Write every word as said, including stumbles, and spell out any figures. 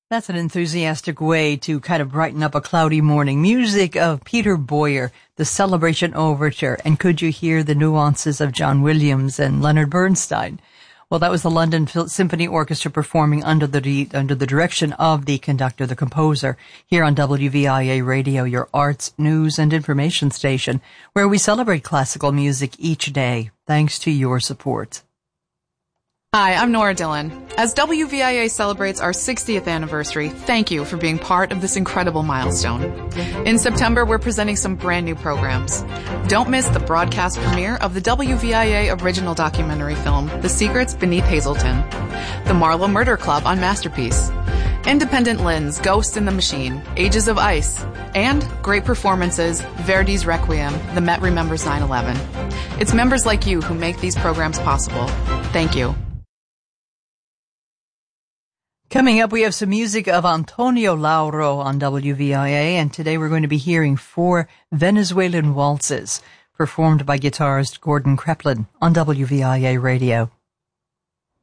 That's an enthusiastic way to kind of brighten up a cloudy morning. Music of Peter Boyer, the Celebration Overture, and could you hear the nuances of John Williams and Leonard Bernstein? Well, that was the London Symphony Orchestra performing under the under the direction of the conductor, the composer, here on W V I A Radio, your arts, news, and information station, where we celebrate classical music each day, thanks to your support. Hi, I'm Nora Dillon. As W V I A celebrates our sixtieth anniversary, thank you for being part of this incredible milestone. In September, we're presenting some brand new programs. Don't miss the broadcast premiere of the W V I A original documentary film, The Secrets Beneath Hazelton, the Marlowe Murder Club on Masterpiece, Independent Lens, Ghost in the Machine, Ages of Ice, and great performances, Verdi's Requiem, The Met Remembers nine eleven. It's members like you who make these programs possible. Thank you. Coming up, we have some music of Antonio Lauro on W V I A, and today we're going to be hearing four Venezuelan waltzes performed by guitarist Gordon Kreplin on W V I A Radio.